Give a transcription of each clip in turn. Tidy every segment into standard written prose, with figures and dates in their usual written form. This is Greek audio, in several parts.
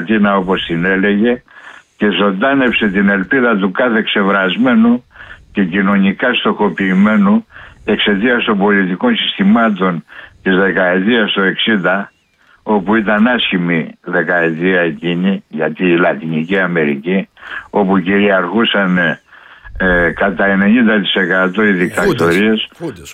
Αθήνα, όπως την έλεγε, και ζωντάνευσε την ελπίδα του κάθε ξεβρασμένου και κοινωνικά στοχοποιημένου εξαιτίας των πολιτικών συστημάτων της δεκαετίας του 60, όπου ήταν άσχημη δεκαετία εκείνη για τη Λατινική Αμερική, όπου κυριαρχούσαν κατά 90% οι δικτατορίες,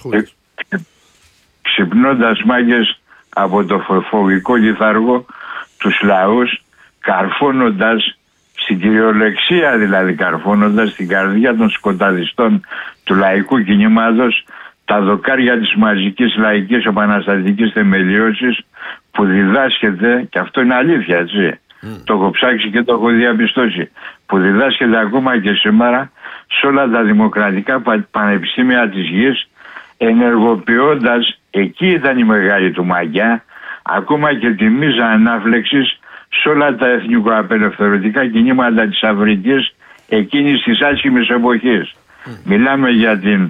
ξυπνώντας μάγκες από το φοβικό λιθαργό τους λαούς, καρφώνοντας, στην κυριολεξία δηλαδή καρφώνοντας την καρδιά των σκοταδιστών του λαϊκού κινήματος τα δοκάρια της μαζικής λαϊκής επαναστατικής θεμελιώσης που διδάσκεται, και αυτό είναι αλήθεια, έτσι, το έχω ψάξει και το έχω διαπιστώσει, που διδάσκεται ακόμα και σήμερα σε όλα τα δημοκρατικά πανεπιστήμια της γης, ενεργοποιώντας, εκεί ήταν η μεγάλη του μαγιά, ακόμα και τη μίζα ανάφλεξης σε όλα τα εθνικοαπελευθερωτικά κινήματα της Αφρικής εκείνης της άσχημης εποχής. Μιλάμε για την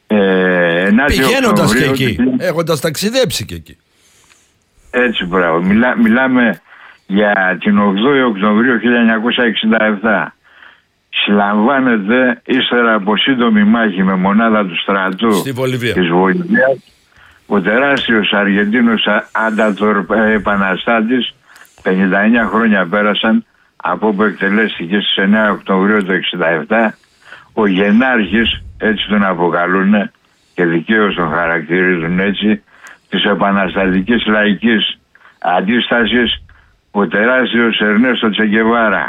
πηγαίνοντας και εκεί, έχοντας ταξιδέψει και εκεί. Έτσι, μπράβο. Μιλάμε για την 8η Οκτωβρίου 1967. Συλλαμβάνεται ύστερα από σύντομη μάχη με μονάδα του στρατού της Βολιβίας ο τεράστιος Αργεντίνος Άντατορ επαναστάτης. 59 χρόνια πέρασαν από όπου εκτελέστηκε στις 9 Οκτωβρίου του 1967 ο Γενάρχης, έτσι τον αποκαλούν και δικαίως τον χαρακτηρίζουν έτσι, της επαναστατικής λαϊκής αντίστασης, ο τεράστιος Ερνέστο Τσε Γκεβάρα.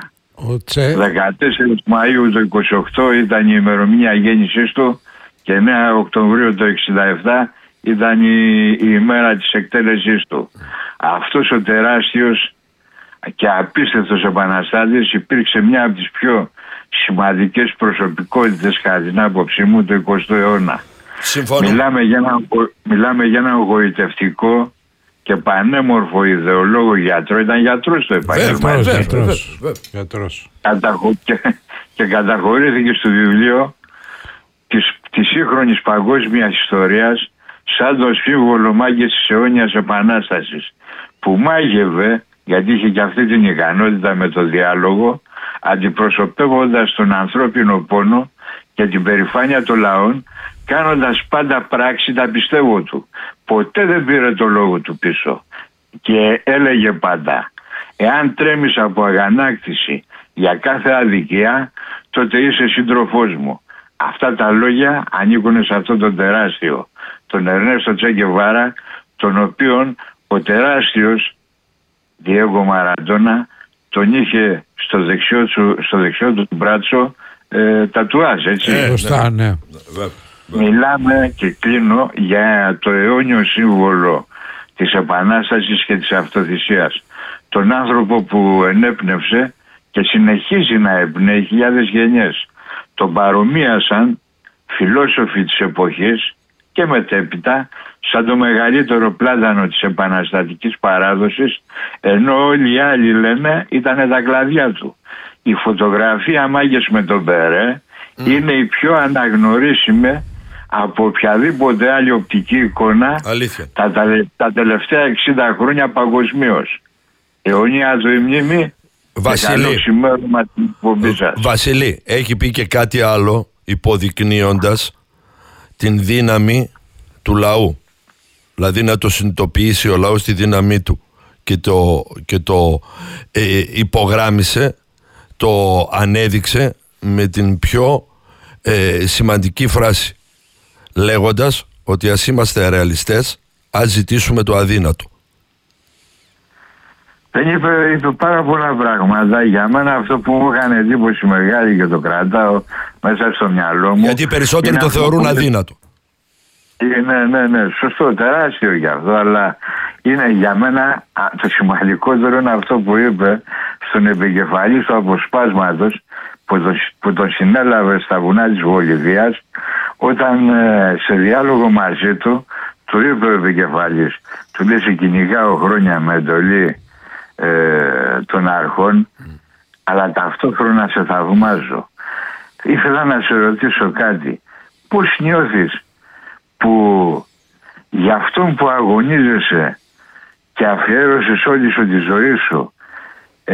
14 Μαΐου του 28 ήταν η ημερομηνία γέννησής του και 9 Οκτωβρίου του 1967 ήταν η ημέρα της εκτέλεσής του. Αυτός ο τεράστιος και απίστευτος επαναστάτης υπήρξε μια από τις πιο σημαντικές προσωπικότητες κατά την άποψή μου του 20ου αιώνα. Συμφωνώ. Μιλάμε για ένα γοητευτικό και πανέμορφο ιδεολόγο γιατρό. Ήταν γιατρός το επάγγελμα. Γιατρός. Και καταχωρήθηκε στο βιβλίο της σύγχρονης παγκόσμιας ιστορίας σαν το σύμβολο μάγες της αιώνιας επανάστασης, που μάγευε, γιατί είχε και αυτή την ικανότητα με το διάλογο, αντιπροσωπεύοντας τον ανθρώπινο πόνο και την περηφάνεια των λαών, κάνοντας πάντα πράξη τα πιστεύω του. Ποτέ δεν πήρε το λόγο του πίσω και έλεγε πάντα: εάν τρέμεις από αγανάκτηση για κάθε αδικία, τότε είσαι σύντροφός μου. Αυτά τα λόγια ανήκουν σε αυτόν τον τεράστιο, τον Ερνέστο Τσε Γκεβάρα, τον οποίον ο τεράστιος Διέγκο Μαραντόνα τον είχε στο δεξιό του μπράτσο τατουάζ, έτσι. Ναι. Μιλάμε, και κλείνω, για το αιώνιο σύμβολο της επανάστασης και της αυτοθυσίας. Τον άνθρωπο που ενέπνευσε και συνεχίζει να εμπνέει χιλιάδες γενιές. Τον παρομοίασαν φιλόσοφοι της εποχής και μετέπειτα σαν το μεγαλύτερο πλάτανο της επαναστατικής παράδοσης, ενώ όλοι οι άλλοι λένε ήταν τα κλαδιά του. Η φωτογραφία «Μάγες με τον Μπερέ» είναι η πιο αναγνωρίσιμη από οποιαδήποτε άλλη οπτική εικόνα τα τελευταία 60 χρόνια παγκοσμίως. Αιωνία του η μνήμη. Βασίλη, έχει πει και κάτι άλλο, υποδεικνύοντας την δύναμη του λαού. Δηλαδή να το συνειδητοποιήσει ο λαός τη δύναμή του και το υπογράμμισε, το ανέδειξε με την πιο σημαντική φράση, λέγοντας ότι ας είμαστε ρεαλιστές, ας ζητήσουμε το αδύνατο. Δεν είπε πάρα πολλά πράγματα. Για μένα αυτό που μου έκανε εντύπωση μεγάλη και το κρατάω μέσα στο μυαλό μου. Γιατί οι περισσότεροι το θεωρούν αδύνατο. Ναι, σωστό, τεράστιο γι' αυτό, αλλά είναι για μένα το σημαντικότερο είναι αυτό που είπε στον επικεφαλής του αποσπάσματος που τον συνέλαβε στα βουνά της Βολιβίας, όταν σε διάλογο μαζί του είπε ο επικεφαλής, του λέει: σε κυνηγάω χρόνια με εντολή των αρχών, αλλά ταυτόχρονα σε θαυμάζω. Ήθελα να σε ρωτήσω κάτι. Πώς νιώθεις που για αυτόν που αγωνίζεσαι και αφιέρωσες όλη σου τη ζωή σου